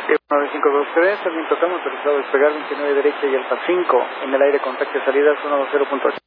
9523, también tocamos, autorizado a despegar 29 derecha y alfa 5, en el aire contacto de salida 120.8.